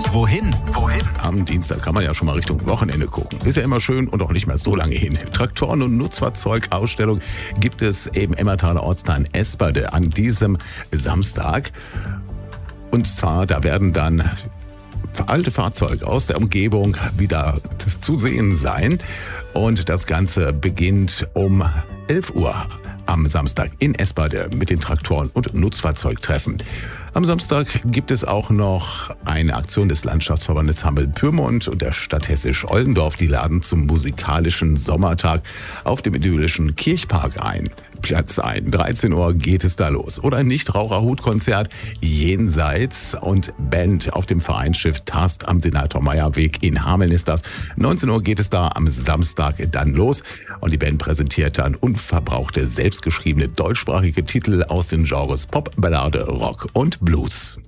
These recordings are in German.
Wohin? Am Dienstag kann man ja schon mal Richtung Wochenende gucken. Ist ja immer schön und auch nicht mehr so lange hin. Traktoren- und Nutzfahrzeugausstellung gibt es im Emmertaler Ortsteil Esperde an diesem Samstag. Und zwar, da werden dann alte Fahrzeuge aus der Umgebung wieder zu sehen sein. Und das Ganze beginnt um 11 Uhr am Samstag in Esperde mit den Traktoren- und Nutzfahrzeugtreffen. Am Samstag gibt es auch noch eine Aktion des Landschaftsverbandes Hameln-Pyrmont und der Stadt Hessisch-Oldendorf. Die laden zum musikalischen Sommertag auf dem idyllischen Kirchpark Platz ein. 13 Uhr geht es da los. Oder ein Nichtraucherhutkonzert jenseits und Band auf dem Vereinsschiff Tast am Senator-Meyer-Weg in Hameln ist das. 19 Uhr geht es da am Samstag dann los und die Band präsentiert dann unverbrauchte, selbstgeschriebene deutschsprachige Titel aus den Genres Pop, Ballade, Rock und Blues.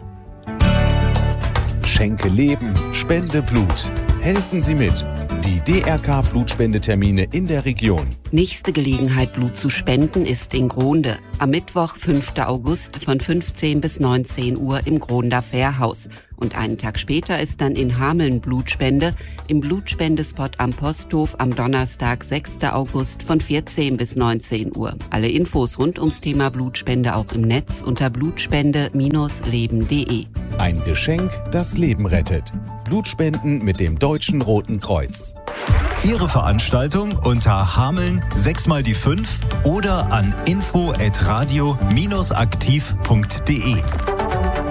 Schenke Leben, spende Blut. Helfen Sie mit. Die DRK-Blutspendetermine in der Region. Nächste Gelegenheit, Blut zu spenden, ist in Gronde. Am Mittwoch, 5. August von 15 bis 19 Uhr im Gronder Fährhaus. Und einen Tag später ist dann in Hameln Blutspende im Blutspendespot am Posthof am Donnerstag, 6. August von 14 bis 19 Uhr. Alle Infos rund ums Thema Blutspende auch im Netz unter blutspende-leben.de. Ein Geschenk, das Leben rettet. Blutspenden mit dem Deutschen Roten Kreuz. Ihre Veranstaltung unter Hameln 6x5 oder an info@radio-aktiv.de.